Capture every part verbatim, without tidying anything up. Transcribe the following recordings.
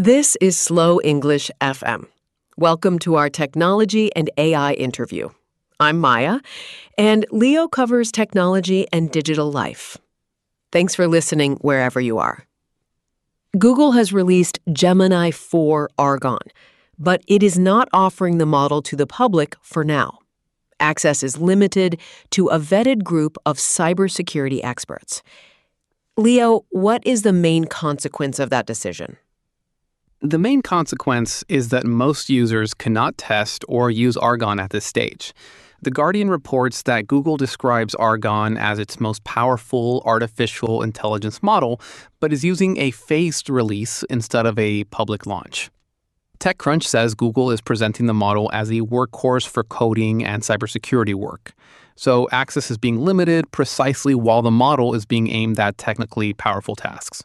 This is Slow English F M. Welcome to our technology and A I interview. I'm Maya, and Leo covers technology and digital life. Thanks for listening wherever you are. Google has released Gemini four Argon, but it is not offering the model to the public for now. Access is limited to a vetted group of cybersecurity experts. Leo, what is the main consequence of that decision? The main consequence is that most users cannot test or use Argon at this stage. The Guardian reports that Google describes Argon as its most powerful artificial intelligence model, but is using a phased release instead of a public launch. TechCrunch says Google is presenting the model as a workhorse for coding and cybersecurity work. So access is being limited precisely while the model is being aimed at technically powerful tasks.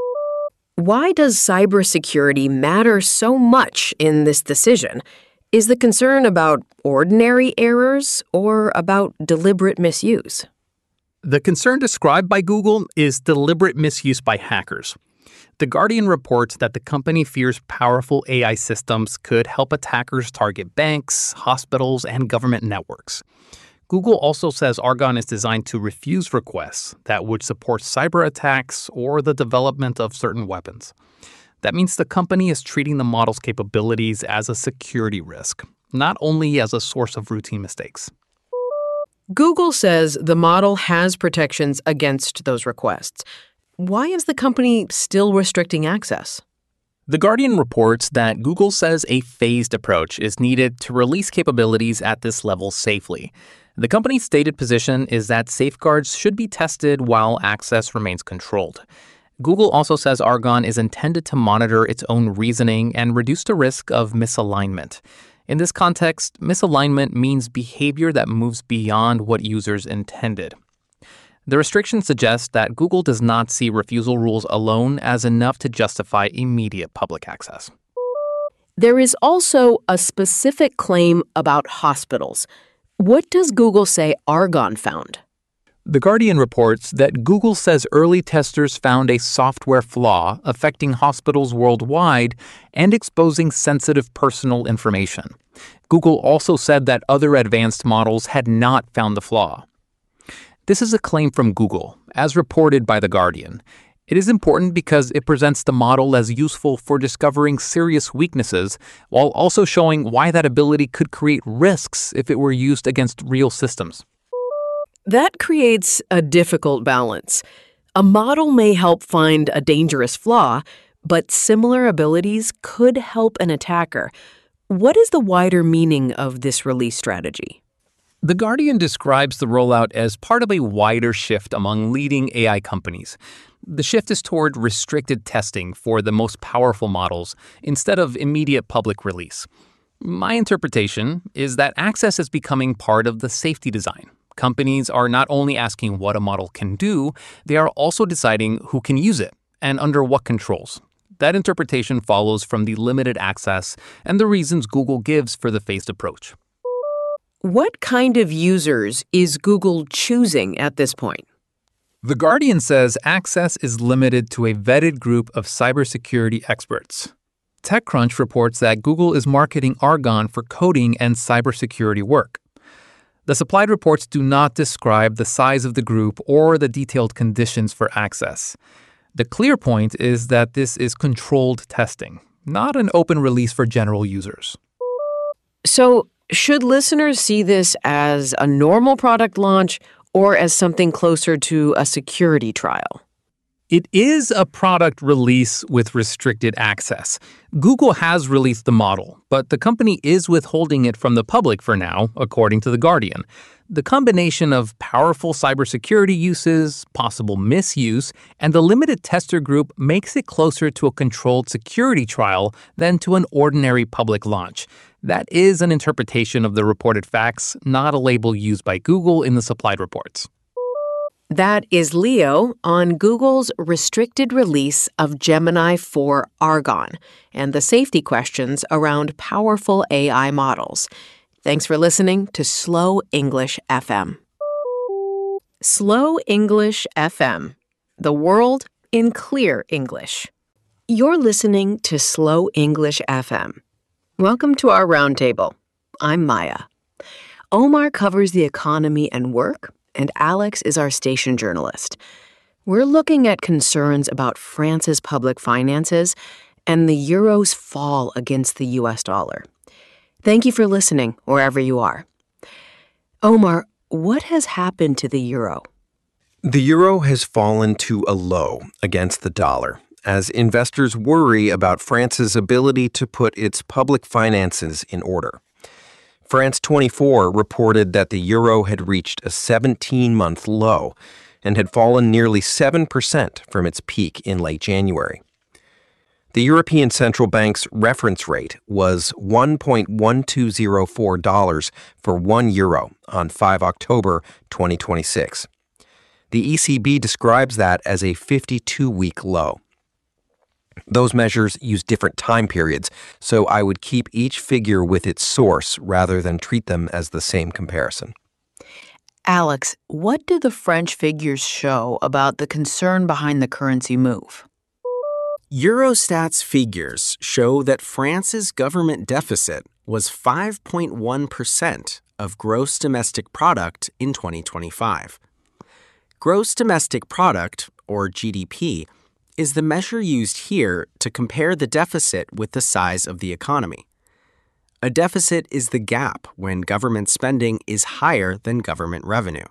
Why does cybersecurity matter so much in this decision? Is the concern about ordinary errors or about deliberate misuse? The concern described by Google is deliberate misuse by hackers. The Guardian reports that the company fears powerful A I systems could help attackers target banks, hospitals, and government networks. Google also says Argon is designed to refuse requests that would support cyber attacks or the development of certain weapons. That means the company is treating the model's capabilities as a security risk, not only as a source of routine mistakes. Google says the model has protections against those requests. Why is the company still restricting access? The Guardian reports that Google says a phased approach is needed to release capabilities at this level safely. The company's stated position is that safeguards should be tested while access remains controlled. Google also says Argon is intended to monitor its own reasoning and reduce the risk of misalignment. In this context, misalignment means behavior that moves beyond what users intended. The restriction suggests that Google does not see refusal rules alone as enough to justify immediate public access. There is also a specific claim about hospitals. What does Google say Argon found? The Guardian reports that Google says early testers found a software flaw affecting hospitals worldwide and exposing sensitive personal information. Google also said that other advanced models had not found the flaw. This is a claim from Google, as reported by The Guardian. It is important because it presents the model as useful for discovering serious weaknesses, while also showing why that ability could create risks if it were used against real systems. That creates a difficult balance. A model may help find a dangerous flaw, but similar abilities could help an attacker. What is the wider meaning of this release strategy? The Guardian describes the rollout as part of a wider shift among leading A I companies. The shift is toward restricted testing for the most powerful models instead of immediate public release. My interpretation is that access is becoming part of the safety design. Companies are not only asking what a model can do, they are also deciding who can use it and under what controls. That interpretation follows from the limited access and the reasons Google gives for the phased approach. What kind of users is Google choosing at this point? The Guardian says access is limited to a vetted group of cybersecurity experts. TechCrunch reports that Google is marketing Argon for coding and cybersecurity work. The supplied reports do not describe the size of the group or the detailed conditions for access. The clear point is that this is controlled testing, not an open release for general users. So, should listeners see this as a normal product launch or as something closer to a security trial? It is a product release with restricted access. Google has released the model, but the company is withholding it from the public for now, according to The Guardian. The combination of powerful cybersecurity uses, possible misuse, and the limited tester group makes it closer to a controlled security trial than to an ordinary public launch. That is an interpretation of the reported facts, not a label used by Google in the supplied reports. That is Leo on Google's restricted release of Gemini four Argon and the safety questions around powerful A I models. Thanks for listening to Slow English F M. Slow English F M, the world in clear English. You're listening to Slow English F M. Welcome to our roundtable. I'm Maya. Omar covers the economy and work, and Alex is our station journalist. We're looking at concerns about France's public finances and the euro's fall against the U S dollar. Thank you for listening, wherever you are. Omar, what has happened to the euro? The euro has fallen to a low against the dollar as investors worry about France's ability to put its public finances in order. France twenty-four reported that the euro had reached a seventeen-month low and had fallen nearly seven percent from its peak in late January. The European Central Bank's reference rate was one point one two zero four dollars for one euro on the fifth of October twenty twenty-six. The E C B describes that as a fifty-two-week low. Those measures use different time periods, so I would keep each figure with its source rather than treat them as the same comparison. Alex, what do the French figures show about the concern behind the currency move? Eurostat's figures show that France's government deficit was five point one percent of gross domestic product in twenty twenty-five. Gross domestic product, or G D P, is the measure used here to compare the deficit with the size of the economy. A deficit is the gap when government spending is higher than government revenue.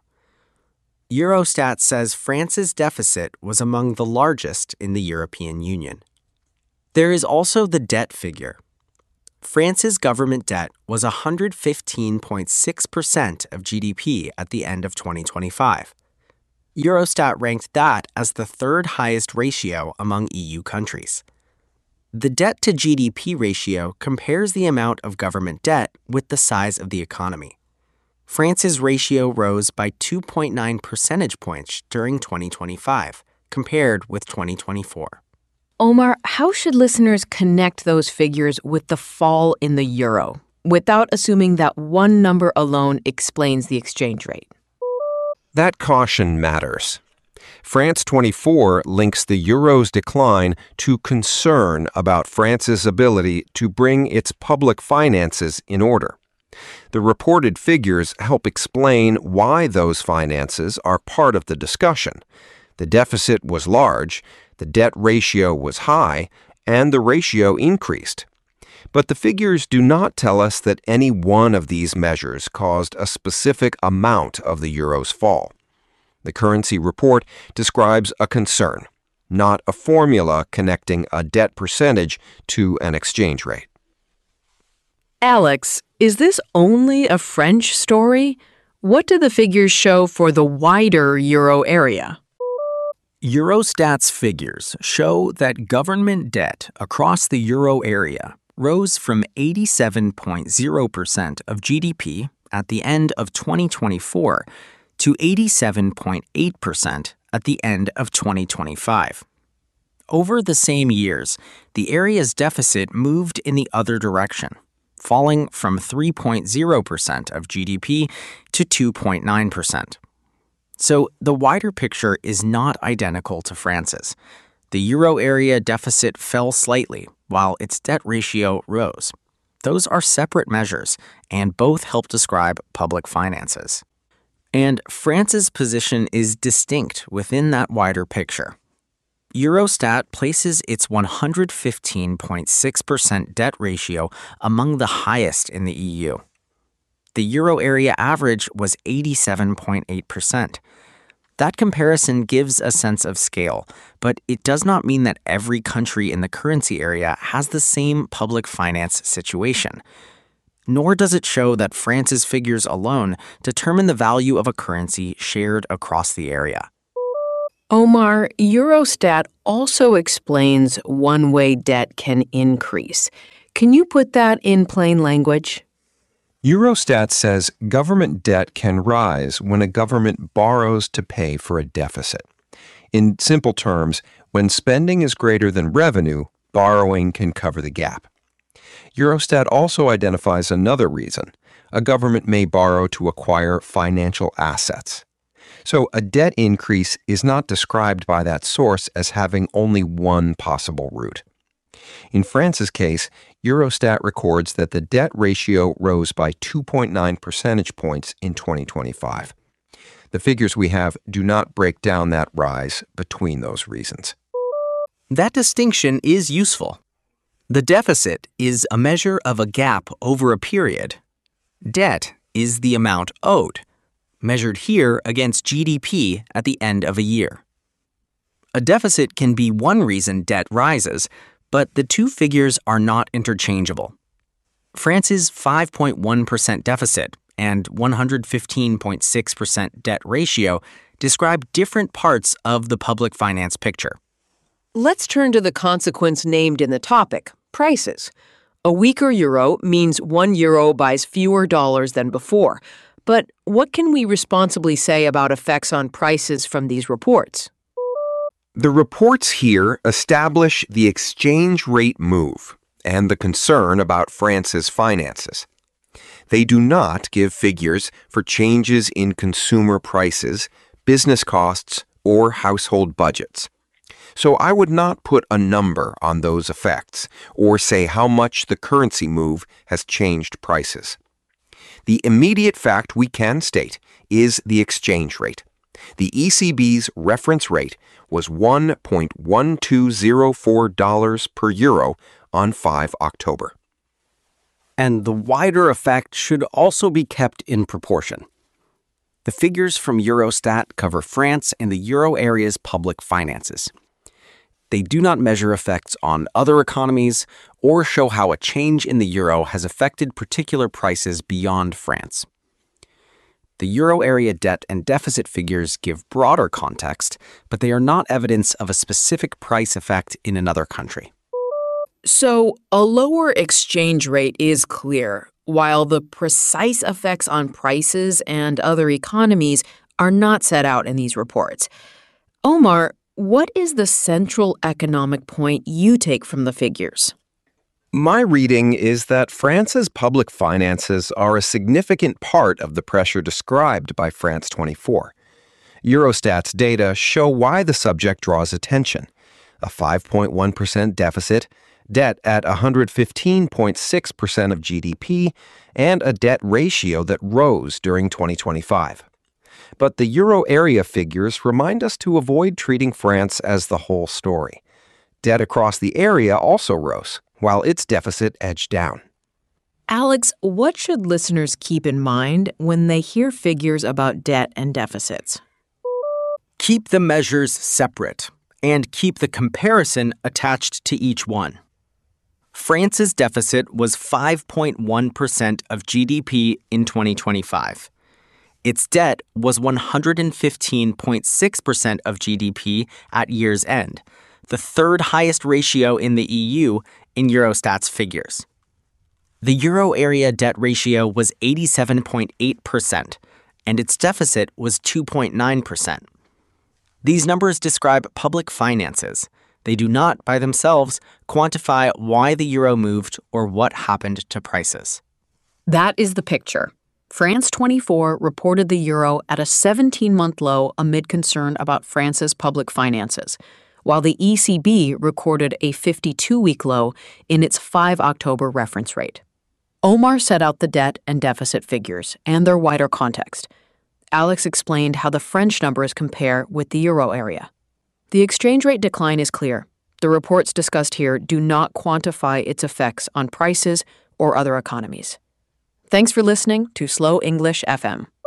Eurostat says France's deficit was among the largest in the European Union. There is also the debt figure. France's government debt was one hundred fifteen point six percent of G D P at the end of twenty twenty-five. Eurostat ranked that as the third highest ratio among E U countries. The debt to G D P ratio compares the amount of government debt with the size of the economy. France's ratio rose by two point nine percentage points during twenty twenty-five, compared with twenty twenty-four. Omar, how should listeners connect those figures with the fall in the euro, without assuming that one number alone explains the exchange rate? That caution matters. France twenty-four links the euro's decline to concern about France's ability to bring its public finances in order. The reported figures help explain why those finances are part of the discussion. The deficit was large, the debt ratio was high, and the ratio increased. But the figures do not tell us that any one of these measures caused a specific amount of the euro's fall. The currency report describes a concern, not a formula connecting a debt percentage to an exchange rate. Alex, is this only a French story? What do the figures show for the wider euro area? Eurostat's figures show that government debt across the euro area rose from eighty-seven point zero percent of G D P at the end of twenty twenty-four to eighty-seven point eight percent at the end of twenty twenty-five. Over the same years, the area's deficit moved in the other direction, falling from three point zero percent of G D P to two point nine percent. So the wider picture is not identical to France's. The euro area deficit fell slightly, while its debt ratio rose. Those are separate measures, and both help describe public finances. And France's position is distinct within that wider picture. Eurostat places its one hundred fifteen point six percent debt ratio among the highest in the E U. The euro area average was eighty-seven point eight percent. That comparison gives a sense of scale, but it does not mean that every country in the currency area has the same public finance situation. Nor does it show that France's figures alone determine the value of a currency shared across the area. Omar, Eurostat also explains one-way debt can increase. Can you put that in plain language? Eurostat says government debt can rise when a government borrows to pay for a deficit. In simple terms, when spending is greater than revenue, borrowing can cover the gap. Eurostat also identifies another reason. A government may borrow to acquire financial assets. So a debt increase is not described by that source as having only one possible route. In France's case, Eurostat records that the debt ratio rose by two point nine percentage points in twenty twenty-five. The figures we have do not break down that rise between those reasons. That distinction is useful. The deficit is a measure of a gap over a period. Debt is the amount owed, measured here against G D P at the end of a year. A deficit can be one reason debt rises, but the two figures are not interchangeable. France's five point one percent deficit and one hundred fifteen point six percent debt ratio describe different parts of the public finance picture. Let's turn to the consequence named in the topic, prices. A weaker euro means one euro buys fewer dollars than before. But what can we responsibly say about effects on prices from these reports? The reports here establish the exchange rate move and the concern about France's finances. They do not give figures for changes in consumer prices, business costs, or household budgets. So I would not put a number on those effects or say how much the currency move has changed prices. The immediate fact we can state is the exchange rate. The E C B's reference rate was one point one two zero four dollars per euro on the fifth of October. And the wider effect should also be kept in proportion. The figures from Eurostat cover France and the euro area's public finances. They do not measure effects on other economies or show how a change in the euro has affected particular prices beyond France. The euro area debt and deficit figures give broader context, but they are not evidence of a specific price effect in another country. So, a lower exchange rate is clear, while the precise effects on prices and other economies are not set out in these reports. Omar, what is the central economic point you take from the figures? My reading is that France's public finances are a significant part of the pressure described by France twenty-four. Eurostat's data show why the subject draws attention. A five point one percent deficit, debt at one hundred fifteen point six percent of G D P, and a debt ratio that rose during twenty twenty-five. But the euro area figures remind us to avoid treating France as the whole story. Debt across the area also rose, while its deficit edged down. Alex, what should listeners keep in mind when they hear figures about debt and deficits? Keep the measures separate and keep the comparison attached to each one. France's deficit was five point one percent of G D P in twenty twenty-five. Its debt was one hundred fifteen point six percent of G D P at year's end, the third highest ratio in the E U in Eurostat's figures. The euro area debt ratio was eighty-seven point eight percent, and its deficit was two point nine percent. These numbers describe public finances. They do not, by themselves, quantify why the euro moved or what happened to prices. That is the picture. France twenty-four reported the euro at a seventeen-month low amid concern about France's public finances, while the E C B recorded a fifty-two-week low in its the fifth of October reference rate. Omar set out the debt and deficit figures and their wider context. Alex explained how the French numbers compare with the euro area. The exchange rate decline is clear. The reports discussed here do not quantify its effects on prices or other economies. Thanks for listening to Slow English F M.